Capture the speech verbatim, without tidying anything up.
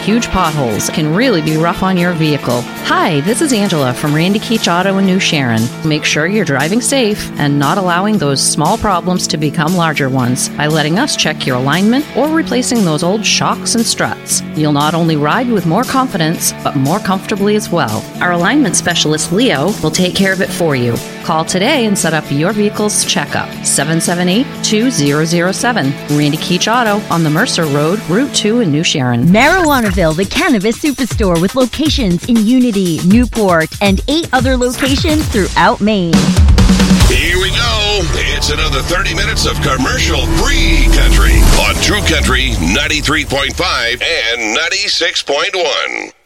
huge potholes can really be rough on your vehicle. Hi, this is Angela from Randy Keach Auto in New Sharon. Make sure you're driving safe and not allowing those small problems to become larger ones by letting us check your alignment or replacing those old shocks and struts. You'll not only ride with more confidence, but more comfortably as well. Our alignment specialist, Leo, will take care of it for you. Call today and set up your vehicle's checkup. seven seven eight, two zero zero seven. Randy Keach Auto on the Mercer Road, Route two in New Sharon. Marijuanaville, the cannabis superstore with locations in Unity, Newport, and eight other locations throughout Maine. Here we go. It's another thirty minutes of commercial-free country on True Country ninety-three point five and ninety-six point one.